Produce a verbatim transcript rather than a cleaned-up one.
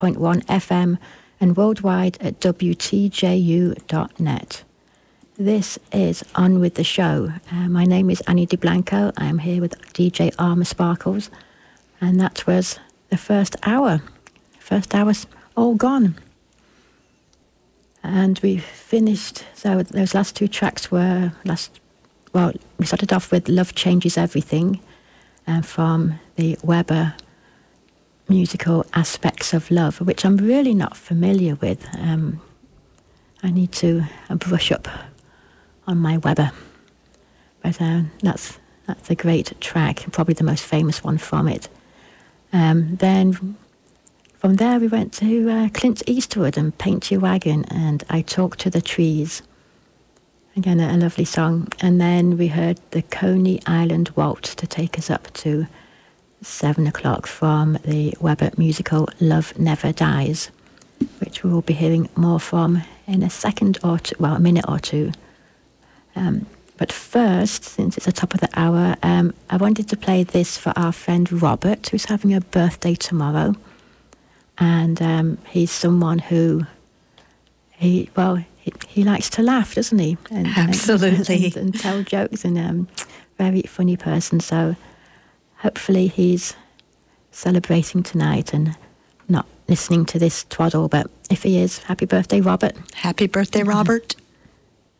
point one F M and worldwide at W T J U dot net. This is On With The Show. Uh, my name is Annie DiBlanco. I'm here with D J Armour Sparkles, and that was the first hour. First hour's all gone. And we finished, so those last two tracks were, last. well, we started off with Love Changes Everything uh, from the Weber musical Aspects of Love, which I'm really not familiar with. Um, I need to uh, brush up on my Weber. But uh, that's that's a great track, probably the most famous one from it. Um, then from there we went to uh, Clint Eastwood and Paint Your Wagon and I Talk to the Trees. Again, a, a lovely song. And then we heard the Coney Island Waltz to take us up to seven o'clock from the Weber musical Love Never Dies, which we will be hearing more from in a second or two, well, a minute or two. Um, but first, since it's the top of the hour, um, I wanted to play this for our friend Robert, who's having a birthday tomorrow. And um, he's someone who, he well, he, he likes to laugh, doesn't he? And, Absolutely. And, and, and tell jokes, and um, very funny person. So hopefully he's celebrating tonight and not listening to this twaddle. But if he is, happy birthday, Robert. Happy birthday, Robert.